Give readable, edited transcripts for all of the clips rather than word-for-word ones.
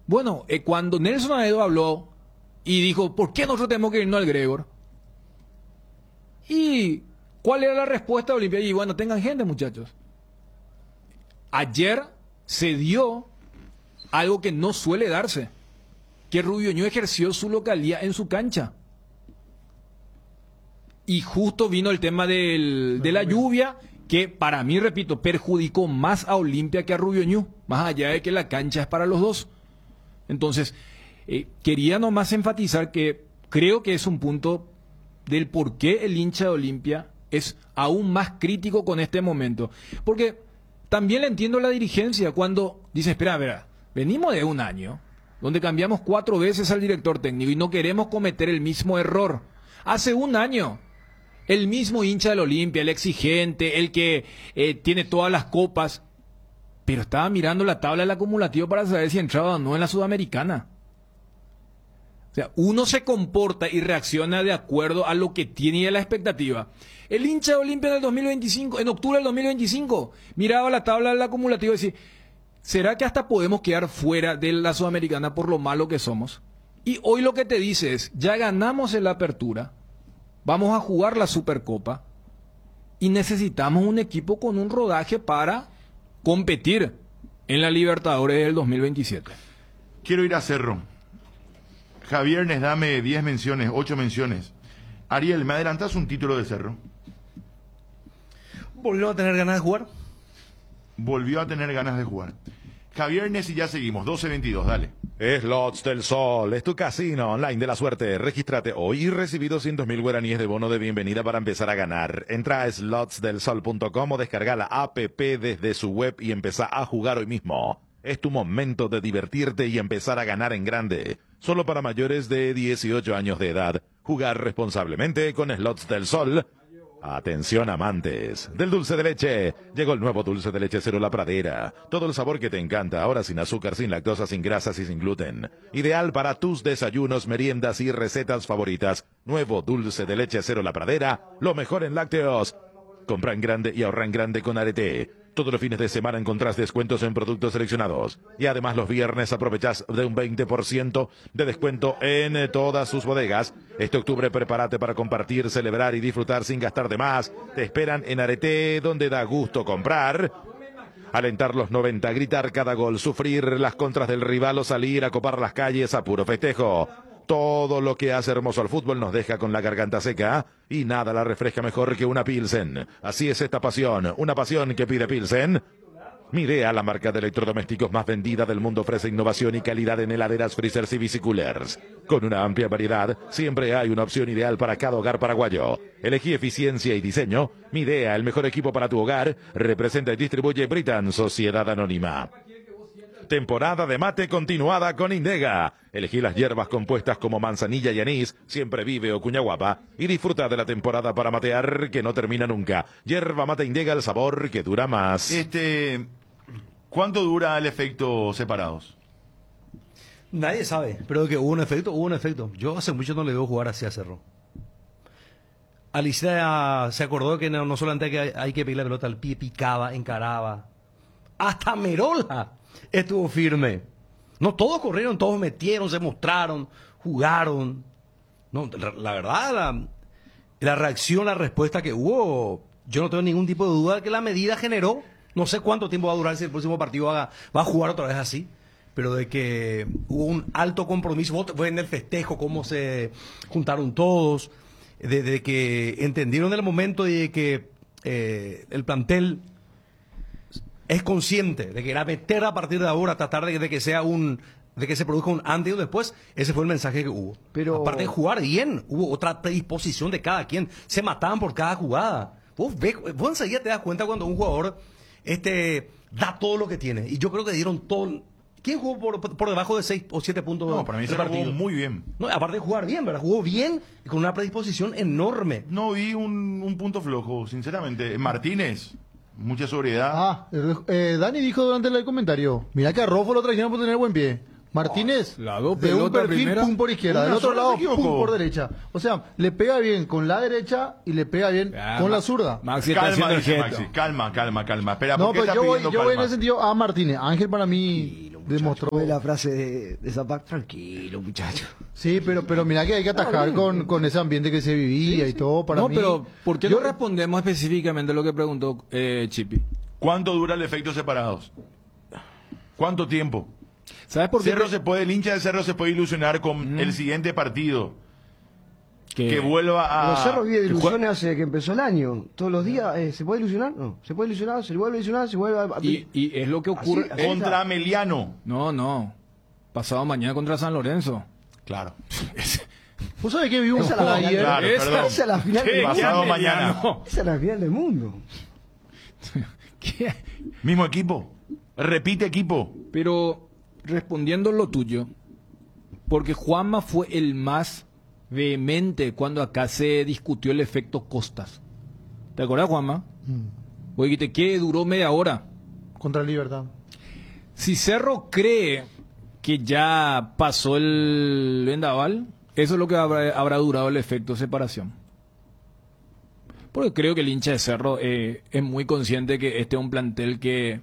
Bueno, cuando Nelson Aedo habló y dijo, ¿por qué nosotros tenemos que irnos al Gregor? ¿Y cuál era la respuesta de Olimpia? Y bueno, tengan gente, muchachos. Ayer se dio algo que no suele darse, que Rubio Ñu ejerció su localía en su cancha. Y justo vino el tema de la lluvia, que para mí, repito, perjudicó más a Olimpia que a Rubio Ñu, más allá de que la cancha es para los dos. Entonces, quería nomás enfatizar que creo que es un punto del por qué el hincha de Olimpia es aún más crítico con este momento. Porque también le entiendo a la dirigencia cuando dice, espera, venimos de un año donde cambiamos 4 veces al director técnico y no queremos cometer el mismo error. Hace un año, el mismo hincha del Olimpia, el exigente, el que tiene todas las copas, pero estaba mirando la tabla del acumulativo para saber si entraba o no en la Sudamericana. O sea, uno se comporta y reacciona de acuerdo a lo que tiene y a la expectativa. El hincha de Olimpia en el 2025, en octubre del 2025, miraba la tabla del acumulativo y decía, ¿será que hasta podemos quedar fuera de la Sudamericana por lo malo que somos? Y hoy lo que te dice es, ya ganamos en la apertura, vamos a jugar la Supercopa y necesitamos un equipo con un rodaje para competir en la Libertadores del 2027. Quiero ir a Cerro. Javier, dame 10 menciones, 8 menciones. Ariel, ¿me adelantas un título de Cerro? ¿Volvió a tener ganas de jugar? Volvió a tener ganas de jugar. Javier Nes y ya seguimos, 12:22, dale. Slots del Sol, es tu casino online de la suerte. Regístrate hoy y recibí 200.000 guaraníes de bono de bienvenida para empezar a ganar. Entra a slotsdelsol.com o descarga la app desde su web y empezá a jugar hoy mismo. Es tu momento de divertirte y empezar a ganar en grande. Solo para mayores de 18 años de edad. Jugar responsablemente con Slots del Sol. Atención amantes del dulce de leche. Llegó el nuevo dulce de leche Cero La Pradera. Todo el sabor que te encanta, ahora sin azúcar, sin lactosa, sin grasas y sin gluten. Ideal para tus desayunos, meriendas y recetas favoritas. Nuevo dulce de leche Cero La Pradera. Lo mejor en lácteos. Compra en grande y ahorra en grande con Arete. Todos los fines de semana encontrás descuentos en productos seleccionados. Y además los viernes aprovechás de un 20% de descuento en todas sus bodegas. Este octubre prepárate para compartir, celebrar y disfrutar sin gastar de más. Te esperan en Arete, donde da gusto comprar. Alentar los 90, gritar cada gol, sufrir las contras del rival o salir a copar las calles a puro festejo. Todo lo que hace hermoso al fútbol nos deja con la garganta seca y nada la refresca mejor que una Pilsen. Así es esta pasión, una pasión que pide Pilsen. Midea, la marca de electrodomésticos más vendida del mundo, ofrece innovación y calidad en heladeras, freezers y bicicoolers. Con una amplia variedad, siempre hay una opción ideal para cada hogar paraguayo. Elegí eficiencia y diseño. Midea, el mejor equipo para tu hogar. Representa y distribuye Britan, Sociedad Anónima. Temporada de mate continuada con Indega. Elegí las hierbas compuestas como manzanilla y anís, siempre vive o cuñaguapa, y disfruta de la temporada para matear que no termina nunca. Hierba mate Indega, el sabor que dura más. ¿Cuánto dura el efecto separados? Nadie sabe, pero que hubo un efecto, hubo un efecto. Yo hace mucho no le veo jugar así a Cerro. Alicia se acordó que no solamente hay que pedir la pelota al pie, picaba, encaraba. Hasta Merola estuvo firme. No, todos corrieron, todos metieron, se mostraron, jugaron. No, la verdad, la reacción, la respuesta que hubo, yo no tengo ningún tipo de duda de que la medida generó. No sé cuánto tiempo va a durar si el próximo partido va a jugar otra vez así, pero de que hubo un alto compromiso. Fue en el festejo, cómo se juntaron todos, de que entendieron el momento y de que el plantel es consciente de que era meter a partir de ahora, tratar de que sea de que se produzca un antes y un después. Ese fue el mensaje que hubo. Pero aparte de jugar bien, hubo otra predisposición de cada quien. Se mataban por cada jugada. Vos enseguida te das cuenta cuando un jugador da todo lo que tiene. Y yo creo que dieron todo. ¿Quién jugó por debajo de 6 o 7 puntos? No, para mí se jugó muy bien. No, aparte de jugar bien, ¿verdad? Jugó bien y con una predisposición enorme. No vi un punto flojo, sinceramente. Martínez, mucha sobriedad. Dani dijo durante el comentario, mira que a Rofo lo traicionan por tener buen pie. Martínez, de un perfil, primera, pum por izquierda, del otro lado, pum por derecha. O sea, le pega bien con la derecha y le pega bien con la zurda. Maxi, Calma. Espera, no, ¿por qué pero está yo voy pidiendo en calma? ese sentido a Martínez. Ángel para mí demostró. Fue la frase de Zapac, tranquilo, muchacho. Sí, pero mira que hay que atajar con ese ambiente que se vivía y todo. Para No, mí, pero ¿por qué no respondemos específicamente lo que preguntó Chipi? ¿Cuánto dura el efecto separados? ¿Cuánto tiempo? ¿Sabes por qué? El hincha de Cerro se puede ilusionar con el siguiente partido. Que vuelva Pero a... Cerro vive de ilusiones hace que empezó el año. Todos los días, ¿se puede ilusionar? No. ¿Se puede ilusionar? ¿Se vuelve a ilusionar? ¿Se vuelve a...? Y es lo que ocurre. Así Contra Ameliano. No. Pasado mañana contra San Lorenzo. Claro. ¿Vos sabés que vimos Esa es la ayer? Claro, perdón. Esa es la final ¿Qué? del mundo. Pasado ¿Qué mañana. Ameliano? Esa es la final del mundo. ¿Qué? Mismo equipo. Repite equipo. Pero respondiendo lo tuyo, porque Juanma fue el más vehemente cuando acá se discutió el efecto Costas. ¿Te acuerdas, Juanma? Vos dijiste que duró media hora. Contra el Libertad. Si Cerro cree que ya pasó el vendaval, eso es lo que habrá durado el efecto separación. Porque creo que el hincha de Cerro es muy consciente que este es un plantel que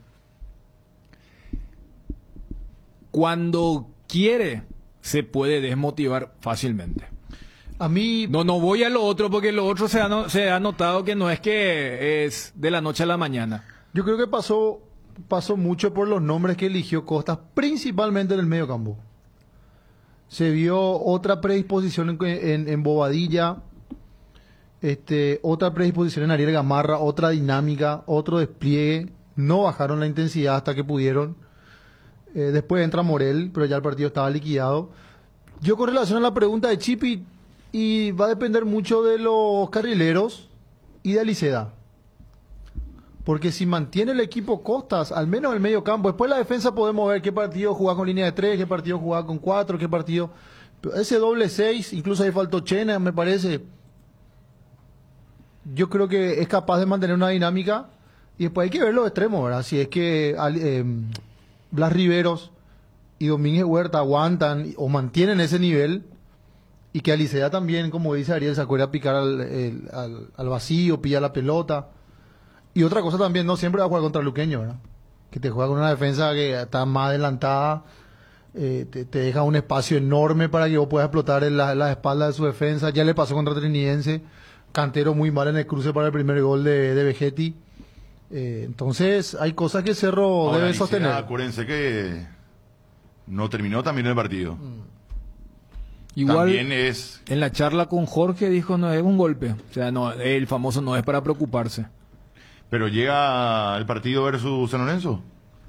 cuando quiere se puede desmotivar fácilmente. A mí, No voy a lo otro porque lo otro se ha notado que no es que es de la noche a la mañana. yo creo que pasó mucho por los nombres que eligió Costas, principalmente en el medio campo. Se vio otra predisposición en Bobadilla, otra predisposición en Ariel Gamarra, otra dinámica, otro despliegue. No bajaron la intensidad hasta que pudieron. Después entra Morel, pero ya el partido estaba liquidado. Yo con relación a la pregunta de Chipi, y va a depender mucho de los carrileros y de Aliceda. Porque si mantiene el equipo Costas, al menos el medio campo, después la defensa podemos ver qué partido jugar con línea de 3, qué partido jugar con 4, qué partido... Ese doble 6, incluso ahí faltó Chena, me parece. Yo creo que es capaz de mantener una dinámica. Y después hay que ver los extremos, ¿verdad? Si es que Blas Riveros y Domínguez Huerta aguantan o mantienen ese nivel, y que Alicea también, como dice Ariel, se acuerda a picar al vacío, pilla la pelota. Y otra cosa también, no siempre va a jugar contra Luqueño, ¿verdad? Que te juega con una defensa que está más adelantada, te deja un espacio enorme para que vos puedas explotar en la espalda de su defensa. Ya le pasó contra Trinidense, Cantero muy mal en el cruce para el primer gol de Vegetti. Entonces hay cosas que Cerro Ahora, debe Licea, sostener. acuérdense que no terminó también el partido. Igual También es... en la charla con Jorge dijo no es un golpe. O sea, no, el famoso no es para preocuparse. Pero llega el partido versus San Lorenzo.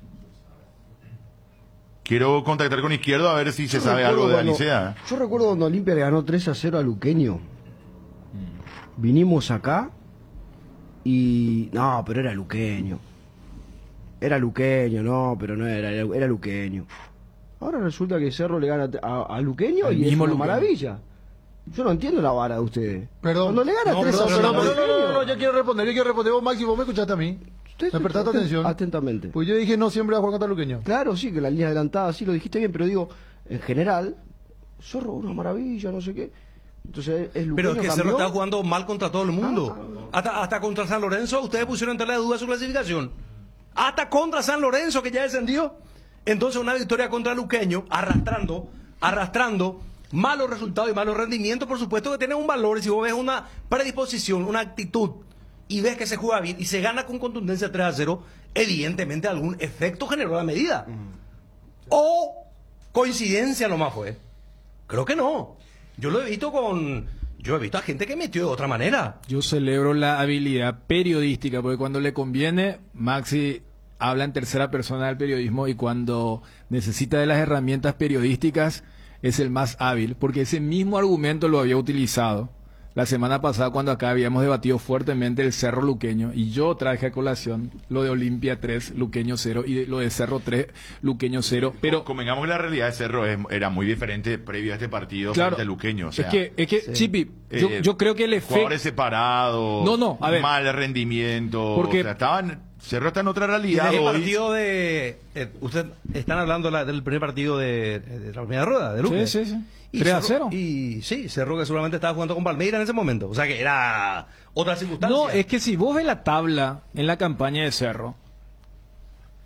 Quiero contactar con Izquierdo a ver si se sabe algo de Alicea. Yo recuerdo cuando Olimpia le ganó 3-0 a Luqueño. Vinimos acá y... No, pero era Luqueño. Era Luqueño, no, pero no era Luqueño. Ahora resulta que Cerro le gana a Luqueño Al y es mismo una Luqueño. maravilla. Yo no entiendo la vara de ustedes. Perdón. Cuando le gana No, 3 a 0 perdón, a no, Luqueño, yo quiero responder. Vos, Maxi, vos me escuchaste a mí. ¿Me prestaste atención? Atentamente. Pues yo dije no siempre va a jugar contra Luqueño. Claro, sí, que la línea adelantada, sí lo dijiste bien, pero digo, en general, Zorro una maravilla, no sé qué. Entonces es Luqueño. Pero es que Cerro cambió. está jugando mal contra todo el mundo. Hasta contra San Lorenzo, ustedes pusieron en tela de duda su clasificación. Hasta contra San Lorenzo, que ya descendió. Entonces una victoria contra Luqueño, arrastrando malos resultados y malos rendimientos, por supuesto que tiene un valor. Y si vos ves una predisposición, una actitud, y ves que se juega bien y se gana con contundencia 3-0, evidentemente algún efecto generó la medida. O coincidencia nomás fue. Creo que no. Yo he visto a gente que metió de otra manera. Yo celebro la habilidad periodística, porque cuando le conviene, Maxi habla en tercera persona del periodismo, y cuando necesita de las herramientas periodísticas es el más hábil, porque ese mismo argumento lo había utilizado la semana pasada cuando acá habíamos debatido fuertemente el Cerro Luqueño, y yo traje a colación lo de Olimpia 3, Luqueño 0, y lo de Cerro 3, Luqueño 0, pero... Convengamos que la realidad de Cerro era muy diferente previo a este partido Claro, frente a Luqueño. O sea, es que sí. Chipi, yo creo que el efecto... jugadores separados, No, a ver. mal rendimiento. Porque- O sea, Cerro está en otra Y realidad el hoy. partido de... usted están hablando del primer partido de la primera rueda, de Luque. Sí. Y 3-0. Y sí, Cerro que seguramente estaba jugando con Palmeira en ese momento. O sea que era otra circunstancia. No, es que si vos ves la tabla en la campaña de Cerro,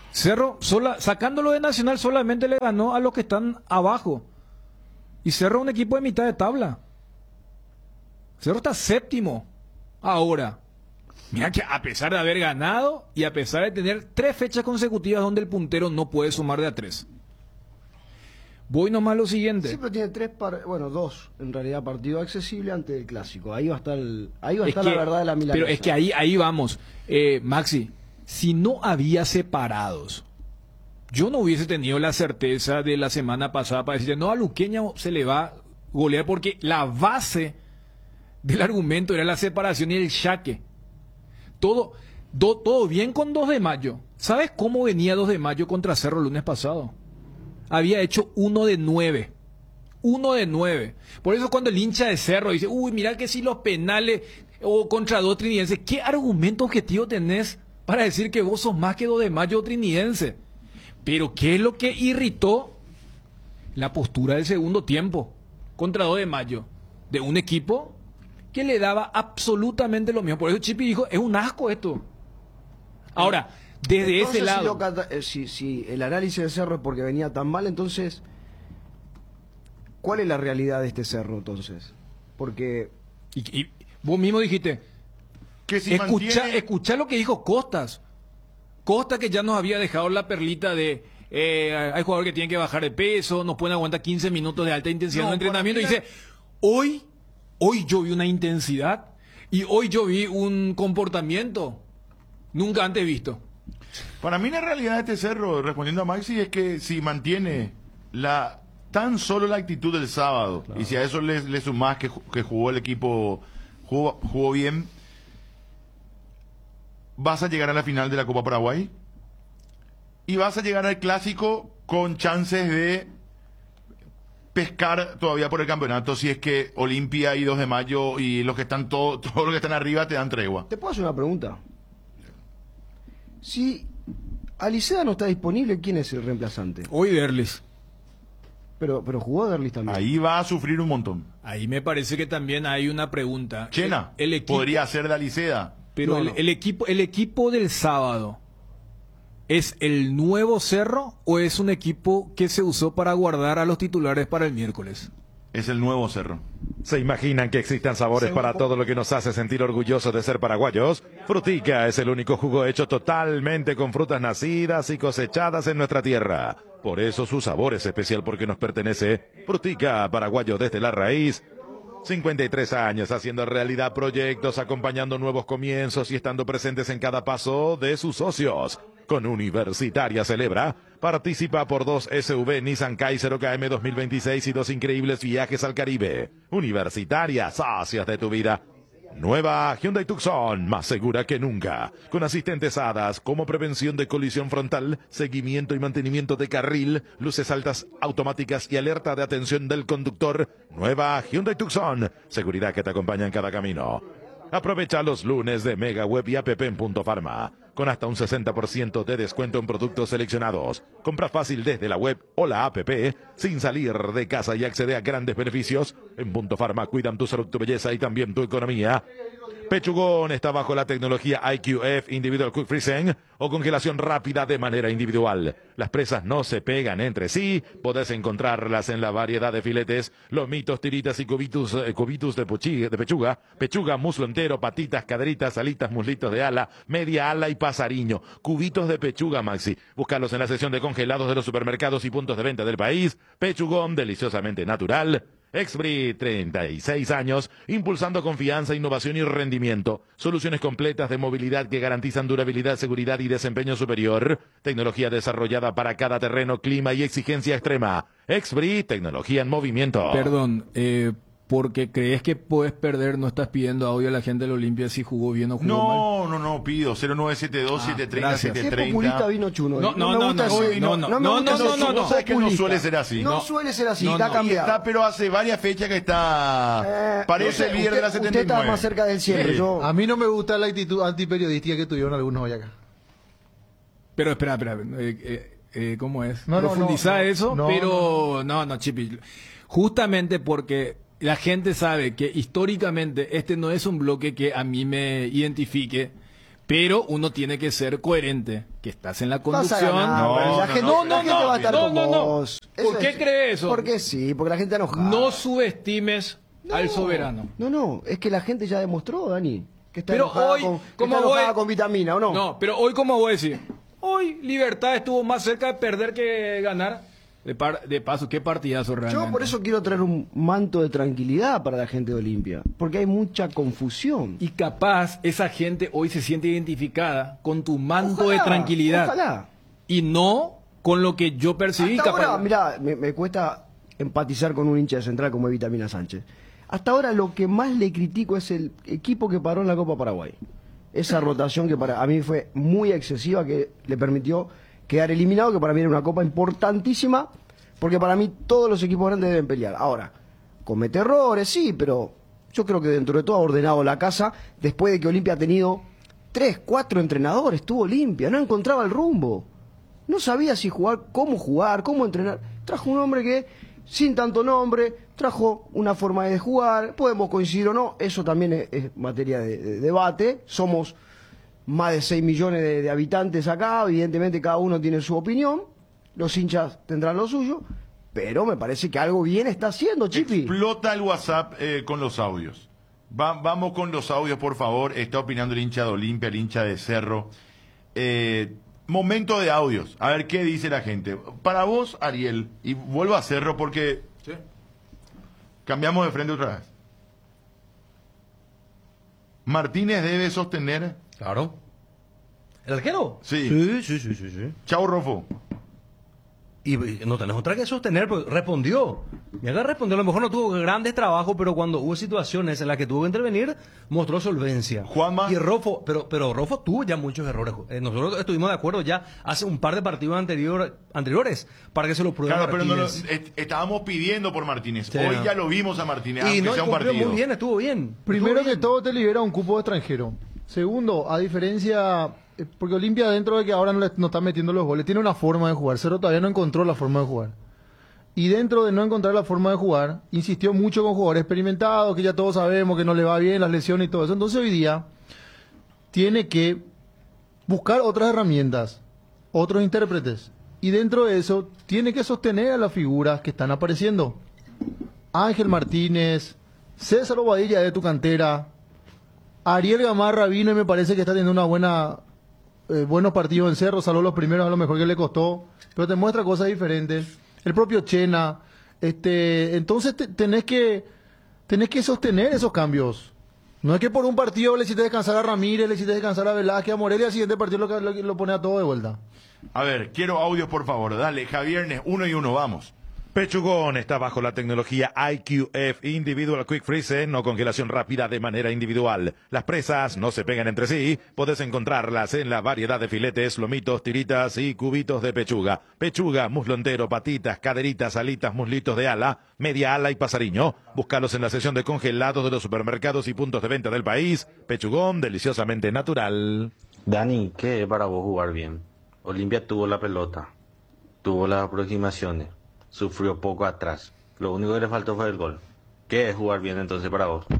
Cerro, sacándolo de Nacional, solamente le ganó a los que están abajo. Y Cerro es un equipo de mitad de tabla. Cerro está séptimo ahora. Mira que a pesar de haber ganado y a pesar de tener 3 fechas consecutivas donde el puntero no puede sumar de a 3. Voy nomás a lo siguiente. Siempre tiene 2 en realidad partidos accesibles ante el clásico. Ahí va a estar, la verdad de la milagrosa. Pero es que ahí vamos. Maxi, si no había separados, yo no hubiese tenido la certeza de la semana pasada para decir, no, a Luqueña se le va a golear, porque la base del argumento era la separación y el chaque. Todo bien con 2 de mayo. ¿Sabes cómo venía 2 de mayo contra Cerro el lunes pasado? Había hecho 1 de 9. 1 de 9. Por eso cuando el hincha de Cerro dice, uy, mira que si los penales o contra 2 trinidenses, ¿qué argumento objetivo tenés para decir que vos sos más que 2 de mayo trinidense? Pero ¿qué es lo que irritó? La postura del segundo tiempo contra 2 de mayo de un equipo que le daba absolutamente lo mismo. Por eso Chipi dijo, es un asco esto. Ahora, desde entonces, ese lado... si el análisis de Cerro es porque venía tan mal, entonces, ¿cuál es la realidad de este Cerro entonces? Porque... Y vos mismo dijiste, Que si escucha lo que dijo Costas. Costas, que ya nos había dejado la perlita de... hay jugadores que tienen que bajar de peso, no pueden aguantar 15 minutos de alta intensidad en entrenamiento. Y dice, hoy yo vi una intensidad y hoy yo vi un comportamiento nunca antes visto. Para mí la realidad de este Cerro, respondiendo a Maxi, es que si mantiene tan solo la actitud del sábado, claro, y si a eso le sumás que jugó el equipo, jugó bien, vas a llegar a la final de la Copa Paraguay y vas a llegar al clásico con chances de pescar todavía por el campeonato, si es que Olimpia y 2 de mayo y los que están todos los que están arriba te dan tregua. ¿Te puedo hacer una pregunta? Si Alicea no está disponible, ¿quién es el reemplazante? Hoy Derlis. Pero jugó Derlis también. Ahí va a sufrir un montón. Ahí me parece que también hay una pregunta. Chena, el equipo, podría ser de Alicea. Pero No. el equipo del sábado, ¿es el nuevo Cerro o es un equipo que se usó para guardar a los titulares para el miércoles? Es el nuevo Cerro. ¿Se imaginan que existan sabores para todo lo que nos hace sentir orgullosos de ser paraguayos? Frutica es el único jugo hecho totalmente con frutas nacidas y cosechadas en nuestra tierra. Por eso su sabor es especial, porque nos pertenece. Frutica, paraguayo desde la raíz. 53 años haciendo realidad proyectos, acompañando nuevos comienzos y estando presentes en cada paso de sus socios. Con Universitaria celebra, participa por 2 SUV Nissan Kaiser OKM 2026 y 2 increíbles viajes al Caribe. Universitaria, socios de tu vida. Nueva Hyundai Tucson, más segura que nunca, con asistentes HADAS como prevención de colisión frontal, seguimiento y mantenimiento de carril, luces altas automáticas y alerta de atención del conductor. Nueva Hyundai Tucson, seguridad que te acompaña en cada camino. Aprovecha los lunes de Mega Web y app en Punto Farma, con hasta un 60% de descuento en productos seleccionados. Compra fácil desde la web o la app, sin salir de casa, y accede a grandes beneficios. En Punto Farma cuidan tu salud, tu belleza y también tu economía. Pechugón está bajo la tecnología IQF Individual Quick Freezing o congelación rápida de manera individual. Las presas no se pegan entre sí, podés encontrarlas en la variedad de filetes, lomitos, tiritas y cubitos de pechuga, muslo entero, patitas, caderitas, alitas, muslitos de ala, media ala y pasariño. Cubitos de pechuga, Maxi. Búscalos en la sección de congelados de los supermercados y puntos de venta del país. Pechugón, deliciosamente natural. Exbri, 36 años, impulsando confianza, innovación y rendimiento. Soluciones completas de movilidad que garantizan durabilidad, seguridad y desempeño superior. Tecnología desarrollada para cada terreno, clima y exigencia extrema. Exbri, tecnología en movimiento. Perdón, porque crees que puedes perder, no estás pidiendo audio a la gente de la Olimpia si jugó bien o jugó mal. No, pido 0972 730 gracias. Qué 730. populista vino Chuno. No, me gusta ese- no, me gusta ese No, sabes que no populista. suele ser así. No suele ser así, No, está no. Y cambiado. está, pero hace varias fechas que está. Parece no sé, el líder de la usted 79. está más cerca del siempre. Sí. Yo, A mí no me gusta la actitud antiperiodística que tuvieron algunos hoy acá. Pero espera, ¿cómo es? No, Profundiza no, eso, no, pero no, Chipi. Justamente porque la gente sabe que históricamente este no es un bloque que a mí me identifique, Pero uno tiene que ser coherente, que estás en la Vas a conducción. ganar, No, la no, gente, no, la gente va a estar con no. vos. ¿Por qué cree eso? Porque sí, porque la gente está enojada. No subestimes al soberano. No, es que la gente ya demostró, Dani, que está Pero enojada, hoy, con, que como está enojada voy- con vitamina, ¿o no? No, pero hoy, como voy a decir, hoy Libertad estuvo más cerca de perder que ganar. De paso, qué partidazo realmente. Yo por eso quiero traer un manto de tranquilidad para la gente de Olimpia, porque hay mucha confusión. Y capaz esa gente hoy se siente identificada con tu manto Ojalá, de tranquilidad. Ojalá. Y no con lo que yo percibí. Hasta capaz. ahora, mira, me cuesta empatizar con un hincha de Central como es Vitamina Sánchez. Hasta ahora lo que más le critico es el equipo que paró en la Copa Paraguay. Esa rotación que para a mí fue muy excesiva, que le permitió quedar eliminado, que para mí era una copa importantísima, porque para mí todos los equipos grandes deben pelear. Ahora, comete errores, sí, pero yo creo que dentro de todo ha ordenado la casa, después de que Olimpia ha tenido 3, 4 entrenadores, estuvo Olimpia, no encontraba el rumbo. No sabía si jugar, cómo entrenar. Trajo un hombre que, sin tanto nombre, trajo una forma de jugar, podemos coincidir o no, eso también es materia de debate, somos más de 6 millones de habitantes acá, evidentemente cada uno tiene su opinión, los hinchas tendrán lo suyo, pero me parece que algo bien está haciendo, Chipi. Explota el WhatsApp con los audios. Vamos con los audios, por favor. Está opinando el hincha de Olimpia, el hincha de Cerro. Momento de audios. A ver qué dice la gente. Para vos, Ariel, y vuelvo a Cerro porque cambiamos de frente otra vez. Martínez debe sostener. Claro. ¿El arquero? Sí. Sí. Chao, Rofo. Y no tenés otra que sostener, porque respondió. Y acá respondió, a lo mejor no tuvo grandes trabajos, pero cuando hubo situaciones en las que tuvo que intervenir, mostró solvencia. Juanma. Y Rofo, pero Rofo tuvo ya muchos errores. Nosotros estuvimos de acuerdo ya hace un par de partidos anteriores para que se lo pruebe Claro, pero no Martínez. estábamos pidiendo por Martínez. Sí, Hoy no. ya lo vimos a Martínez, Y aunque no, sea un cumplió partido. muy bien, estuvo bien. Primero Estuvo que bien. todo te libera un cupo de extranjero. Segundo, a diferencia, porque Olimpia dentro de que ahora no está metiendo los goles, tiene una forma de jugar. Cerro todavía no encontró la forma de jugar. Y dentro de no encontrar la forma de jugar, insistió mucho con jugadores experimentados, que ya todos sabemos que no le va bien, las lesiones y todo eso. Entonces hoy día tiene que buscar otras herramientas, otros intérpretes. Y dentro de eso tiene que sostener a las figuras que están apareciendo. Ángel Martínez, César Obadilla de tu cantera, Ariel Gamarra vino y me parece que está teniendo buenos partidos en Cerro, salvo los primeros a lo mejor que le costó, pero te muestra cosas diferentes. El propio Chena, entonces tenés que sostener esos cambios. No es que por un partido le hiciste descansar a Ramírez, le hiciste descansar a Velázquez, a Morelia, al siguiente partido lo pone a todo de vuelta. A ver, quiero audios, por favor. Dale, Javier, 1 y 1, vamos. Pechugón está bajo la tecnología IQF Individual Quick Freeze, no congelación rápida de manera individual. Las presas no se pegan entre sí, podés encontrarlas en la variedad de filetes, lomitos, tiritas y cubitos de pechuga. Pechuga, muslo entero, patitas, caderitas, alitas, muslitos de ala, media ala y pasariño. Búscalos en la sección de congelados de los supermercados y puntos de venta del país. Pechugón, deliciosamente natural. Dani, ¿qué es para vos jugar bien? Olimpia tuvo la pelota, tuvo las aproximaciones, sufrió poco atrás. Lo único que le faltó fue el gol. ¿Qué es jugar bien entonces para vos?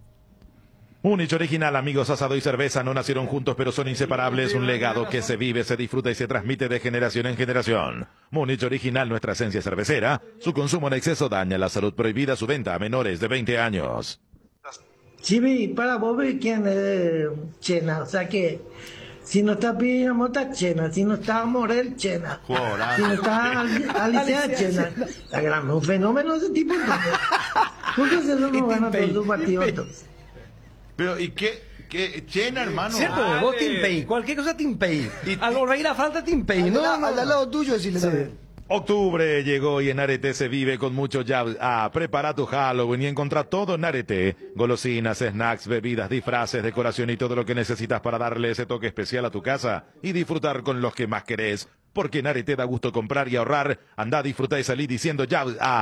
Un hecho original, amigos, asado y cerveza no nacieron juntos pero son inseparables, un legado que se vive, se disfruta y se transmite de generación en generación. Múnich Original, nuestra esencia cervecera, su consumo en exceso daña la salud, prohibida su venta a menores de 20 años. Chibi, para vos ver quién es Chena, o sea que si no está Pino Mota, Chena, si no está Morel, Chena, Joder. si no está Alicia, Chena. La gran, un fenómeno ese tipo, entonces. Entonces eso no gana todos los partidos. Entonces. Pero, ¿y qué Chena, hermano? Cierto, vos Timpey, cualquier cosa Timpey. A lo reír a falta Timpey, no. Al lado tuyo decirle también. Octubre llegó y en Arete se vive con mucho ya. Prepara tu Halloween y encontrá todo en Arete. Golosinas, snacks, bebidas, disfraces, decoración y todo lo que necesitas para darle ese toque especial a tu casa y disfrutar con los que más querés. Porque en Arete da gusto comprar y ahorrar. Andá, disfruta y salí diciendo ya.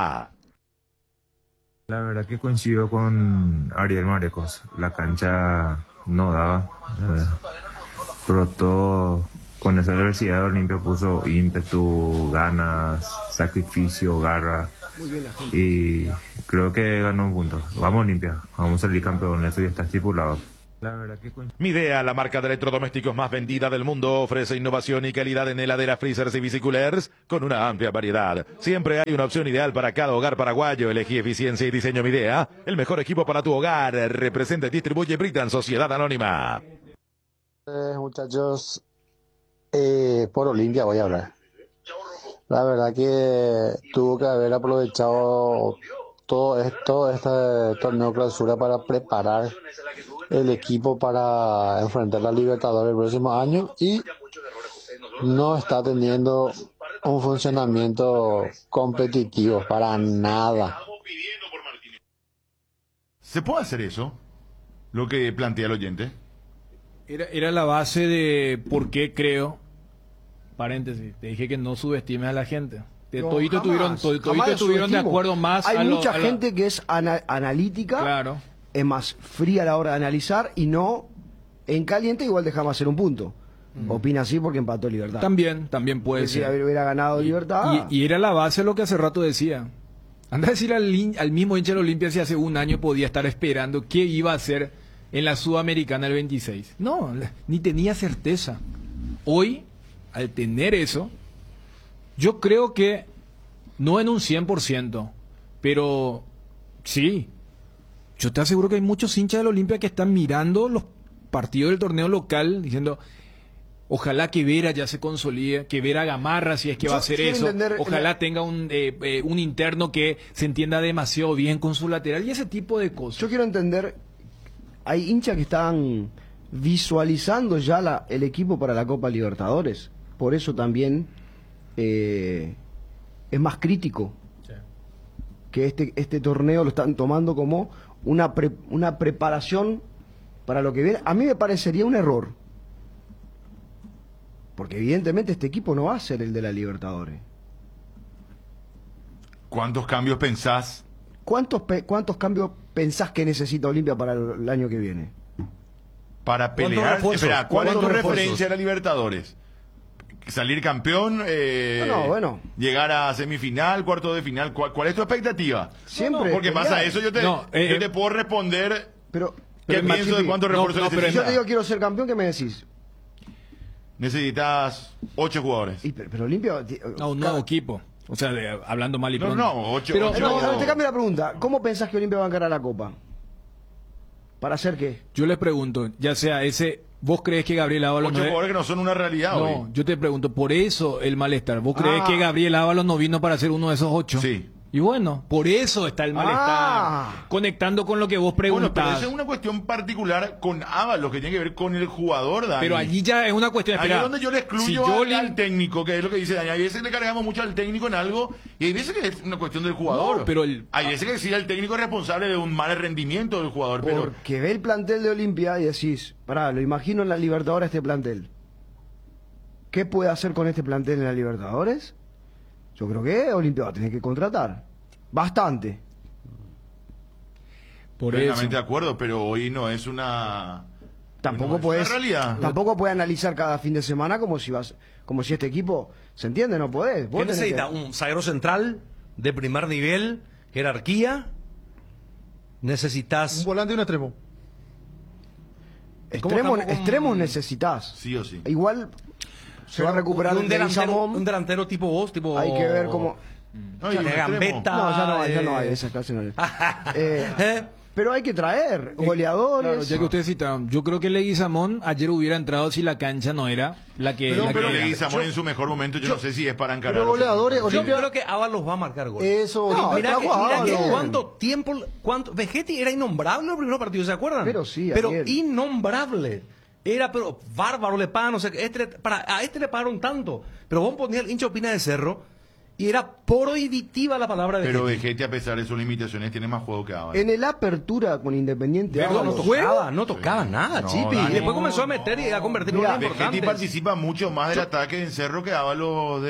La verdad que coincido con Ariel Marecos. La cancha no daba. Pero todo con esa adversidad de Olimpia puso ímpetu, ganas, sacrificio, garra. Y creo que ganó un punto. Vamos Olimpia, vamos a salir campeón, eso ya está estipulado. La verdad que Midea, la marca de electrodomésticos más vendida del mundo, ofrece innovación y calidad en heladeras, freezers y bicicoolers con una amplia variedad. Siempre hay una opción ideal para cada hogar paraguayo. Elegí eficiencia y diseño Midea, el mejor equipo para tu hogar. Representa y distribuye Britan Sociedad Anónima. Muchachos, por Olimpia voy a hablar. La verdad que tuvo que haber aprovechado todo este torneo clausura para preparar el equipo para enfrentar la Libertadores el próximo año y no está teniendo un funcionamiento competitivo para nada. ¿Se puede hacer eso? Lo que plantea el oyente. Era la base de por qué creo, paréntesis, te dije que no subestimes a la gente. No, Toditos jamás estuvieron de subestimo. acuerdo más Hay a lo- mucha a la- gente que es analítica, Claro. es más fría a la hora de analizar y no en caliente igual dejamos hacer un punto. Opina así porque empató Libertad. También puede Que si ser. hubiera ganado Libertad. Y era la base de lo que hace rato decía. Anda a decir al mismo hincha de la Olimpia si hace un año podía estar esperando qué iba a hacer en la Sudamericana el 26. No, ni tenía certeza. Hoy, al tener eso, yo creo que no en un 100%, pero sí. Yo te aseguro que hay muchos hinchas de la Olimpia que están mirando los partidos del torneo local diciendo, ojalá que Vera ya se consolide, que Vera Gamarra si es que va a hacer quiero eso, entender ojalá tenga un interno que se entienda demasiado bien con su lateral y ese tipo de cosas. Yo quiero entender, hay hinchas que están visualizando ya el equipo para la Copa Libertadores. Por eso también es más crítico. Que este torneo lo están tomando como una preparación para lo que viene. A mí me parecería un error. Porque evidentemente este equipo no va a ser el de la Libertadores. ¿Cuántos cambios pensás? ¿Cuántos cambios pensás que necesita Olimpia para el año que viene? Para pelear. Espera, ¿cuál es tu ¿Cuántos referencia a la Libertadores? ¿Salir campeón? Bueno. ¿Llegar a semifinal, cuarto de final? ¿Cuál es tu expectativa? Siempre. Porque pasa eso, yo te puedo responder Pero qué pienso de Machipi, cuántos refuerzos si necesitas. yo te digo quiero ser campeón, ¿qué me decís? Necesitas 8 jugadores. Pero Olimpia... No, un nuevo equipo. O sea, hablando mal y No, pronto. no, 8. Pero- No, te cambio la pregunta. ¿Cómo pensás que Olimpia va a ganar la Copa? ¿Para hacer qué? Yo les pregunto, ya sea ¿vos crees que Gabriel Ábalos 8 no es- jugadores que no son una realidad No, hoy. yo te pregunto, por eso el malestar. ¿Vos crees Ah. que Gabriel Ábalos no vino para ser uno de esos 8? Sí. Y bueno, por eso está el malestar. Ah. Conectando con lo que vos Bueno, pero preguntás. eso es una cuestión particular con Ábalos, que tiene que ver con el jugador, Dani. Pero allí ya es una cuestión. Ahí Espera, es donde yo le excluyo si yo al técnico, que es lo que dice Dani. Hay veces le cargamos mucho al técnico en algo y hay veces que es una cuestión del jugador. No, pero hay veces que sí, el técnico es responsable de un mal rendimiento del jugador. Pero Porque ve el plantel de Olimpia y decís, pará, lo imagino en la Libertadores este plantel. ¿Qué puede hacer con este plantel en la Libertadores? Yo creo que Olimpia va a tener que contratar. Bastante. por eso. plenamente de acuerdo, pero hoy no es una... Tampoco no es puedes, una realidad. tampoco puedes analizar cada fin de semana como si este equipo, ¿se entiende? No podés. Vos ¿Qué tenés necesita? que- Un zaguero central de primer nivel, jerarquía. Un Necesitas. volante y un extremo. Extremos necesitas. Sí o sí. Igual se va a recuperar un el delantero, Leguizamón. un delantero tipo vos, tipo. Hay que ver cómo... No, y un de extremo. gambeta. No, ya no hay, esas clases no hay. Pero hay que traer goleadores. Claro, ya que ustedes citaron, yo creo que Leguizamón ayer hubiera entrado si la cancha no era la que... Pero, la que era. Leguizamón en su mejor momento, yo no sé si es para encarar. Pero goleadores, Yo Olimpia. creo que Ábalos va a marcar gol. Eso, No, Olimpia Mira que, trajo a mira que Ábalos. cuánto tiempo, Vegetti era innombrable en los primeros partidos, ¿se acuerdan? Pero sí, pero ayer. innombrable. Era, pero bárbaro, le pagan, no sé, a este le pagaron tanto. Pero vos ponías el hincha Opina de Cerro y era prohibitiva la palabra de Pero Vegetti. Vegetti, a pesar de sus limitaciones, tiene más juego que Ábalos. En el Apertura con Independiente Pero no Ábalos, tocaba nada, No, Chipi. Dani. Y después comenzó a meter y a convertir en Mira, importantes. Vegetti participa mucho más del ataque de Cerro que Ábalos